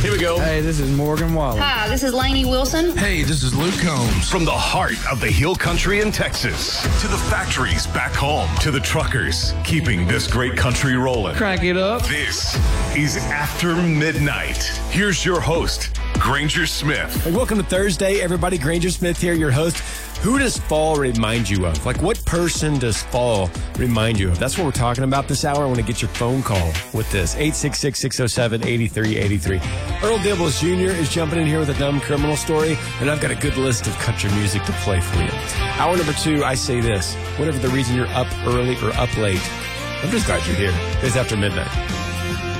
Here we go. Hey, this is Morgan Wallen. Hi, this is Lainey Wilson. Hey, this is Luke Combs. From the heart of the Hill Country in Texas to the factories back home to the truckers keeping this great country rolling. Crank it up. This is After Midnight. Here's your host, Granger Smith. Hey, welcome to Thursday, everybody. Granger Smith here, your host. Who does fall remind you of? Like, what person does fall remind you of? That's what we're talking about this hour. I want to get your phone call with this. 866-607-8383. Earl Dibbles Jr. is jumping in here with a dumb criminal story, and I've got a good list of country music to play for you. Hour number 2, I say this. Whatever the reason you're up early or up late, I'm just glad you're here. It's After Midnight.